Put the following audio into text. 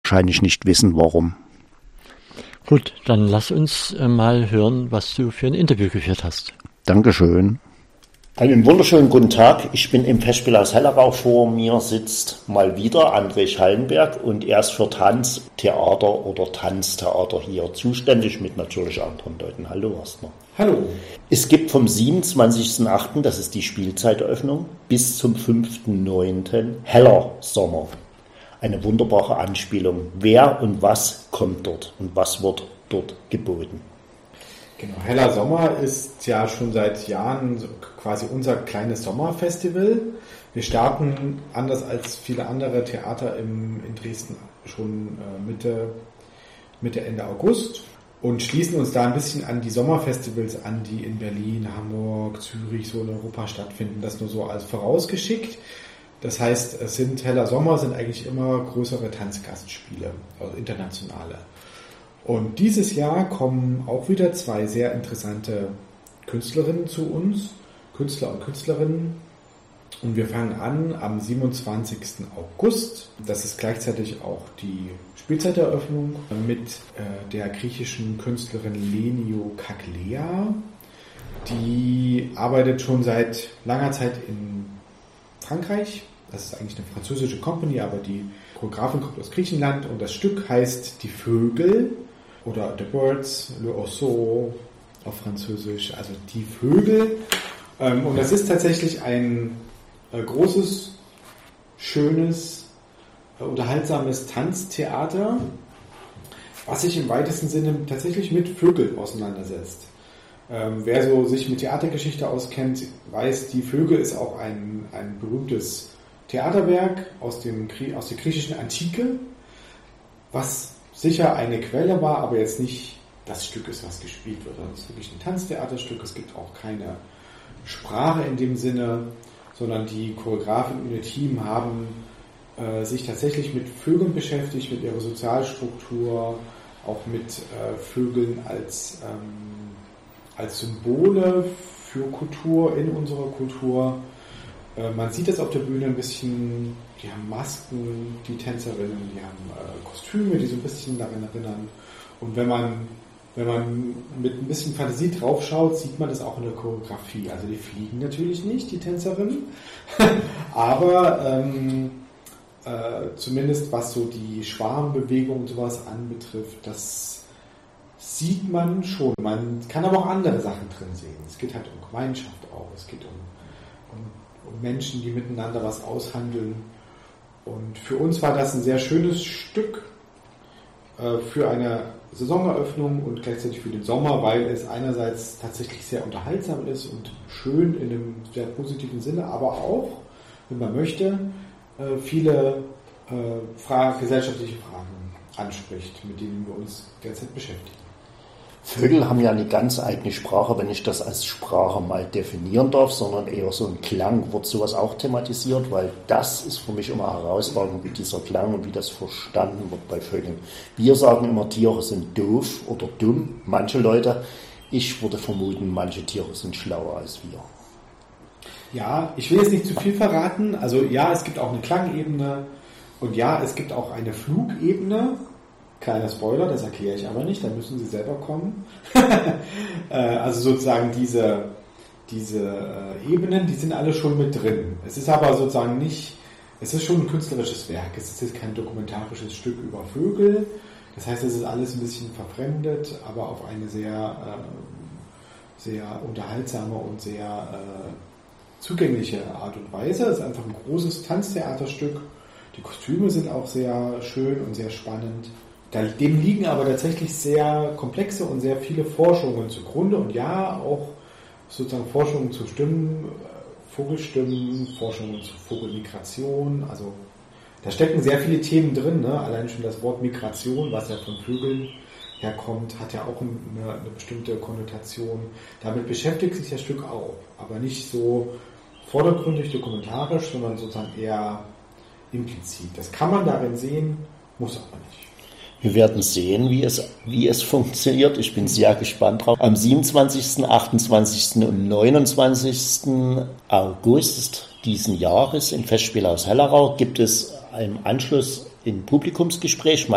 wahrscheinlich nicht wissen, warum. Gut, dann lass uns mal hören, was du für ein Interview geführt hast. Dankeschön. Einen wunderschönen guten Tag. Ich bin im Festspielhaus Hellerau. Vor mir sitzt mal wieder André Schallenberg und er ist für Tanztheater oder Tanztheater hier zuständig mit natürlich anderen Leuten. Hallo erstmal. Hallo. Es gibt vom 27.08., das ist die Spielzeiteröffnung, bis zum 5.9. Heller Sommer. Eine wunderbare Anspielung. Wer und was kommt dort und was wird dort geboten? Genau, Heller Sommer ist ja schon seit Jahren quasi unser kleines Sommerfestival. Wir starten, anders als viele andere Theater in Dresden, schon Mitte, Ende August und schließen uns da ein bisschen an die Sommerfestivals an, die in Berlin, Hamburg, Zürich, so in Europa stattfinden. Das nur so als vorausgeschickt. Das heißt, Heller Sommer sind eigentlich immer größere Tanzgastspiele, also internationale. Und dieses Jahr kommen auch wieder zwei sehr interessante Künstlerinnen zu uns, Künstler und Künstlerinnen. Und wir fangen an am 27. August. Das ist gleichzeitig auch die Spielzeiteröffnung mit der griechischen Künstlerin Lenio Kaklea. Die arbeitet schon seit langer Zeit in Frankreich. Das ist eigentlich eine französische Company, aber die Choreografin kommt aus Griechenland und das Stück heißt Die Vögel oder The Birds, Le Oiseau auf Französisch, also die Vögel. Und das ist tatsächlich ein großes, schönes, unterhaltsames Tanztheater, was sich im weitesten Sinne tatsächlich mit Vögeln auseinandersetzt. Wer so sich mit Theatergeschichte auskennt, weiß, die Vögel ist auch ein berühmtes Theaterwerk aus der griechischen Antike, was sicher eine Quelle war, aber jetzt nicht das Stück ist, was gespielt wird. Das ist wirklich ein Tanztheaterstück. Es gibt auch keine Sprache in dem Sinne, sondern die Choreografen und ihr Team haben sich tatsächlich mit Vögeln beschäftigt, mit ihrer Sozialstruktur, auch mit Vögeln als Symbole für Kultur, in unserer Kultur. Man sieht das auf der Bühne ein bisschen, die haben Masken, die Tänzerinnen, die haben Kostüme, die so ein bisschen daran erinnern. Und wenn man mit ein bisschen Fantasie drauf schaut, sieht man das auch in der Choreografie. Also die fliegen natürlich nicht, die Tänzerinnen, aber zumindest was so die Schwarmbewegung und sowas anbetrifft, das sieht man schon. Man kann aber auch andere Sachen drin sehen. Es geht halt um Gemeinschaft auch, es geht um Menschen, die miteinander was aushandeln. Und für uns war das ein sehr schönes Stück für eine Saisoneröffnung und gleichzeitig für den Sommer, weil es einerseits tatsächlich sehr unterhaltsam ist und schön in einem sehr positiven Sinne, aber auch, wenn man möchte, viele gesellschaftliche Fragen anspricht, mit denen wir uns derzeit beschäftigen. Vögel haben ja eine ganz eigene Sprache, wenn ich das als Sprache mal definieren darf, sondern eher so ein Klang. Wird sowas auch thematisiert? Weil das ist für mich immer herausragend, wie dieser Klang und wie das verstanden wird bei Vögeln. Wir sagen immer, Tiere sind doof oder dumm, manche Leute. Ich würde vermuten, manche Tiere sind schlauer als wir. Ja, ich will jetzt nicht zu viel verraten. Also ja, es gibt auch eine Klangebene und ja, es gibt auch eine Flugebene. Kleiner Spoiler, das erkläre ich aber nicht, da müssen Sie selber kommen. Also sozusagen diese Ebenen, die sind alle schon mit drin. Es ist aber sozusagen nicht, es ist schon ein künstlerisches Werk, es ist jetzt kein dokumentarisches Stück über Vögel. Das heißt, es ist alles ein bisschen verfremdet, aber auf eine sehr, sehr unterhaltsame und sehr zugängliche Art und Weise. Es ist einfach ein großes Tanztheaterstück. Die Kostüme sind auch sehr schön und sehr spannend. Dem liegen aber tatsächlich sehr komplexe und sehr viele Forschungen zugrunde und ja, auch sozusagen Forschungen zu Stimmen, Vogelstimmen, Forschungen zur Vogelmigration, also da stecken sehr viele Themen drin, ne? Allein schon das Wort Migration, was ja von Vögeln herkommt, hat ja auch eine bestimmte Konnotation. Damit beschäftigt sich das Stück auch, aber nicht so vordergründig dokumentarisch, sondern sozusagen eher implizit. Das kann man darin sehen, muss aber nicht. Wir werden sehen, wie es funktioniert. Ich bin sehr gespannt drauf. Am 27., 28. und 29. August diesen Jahres im Festspielhaus Hellerau gibt es im Anschluss ein Publikumsgespräch.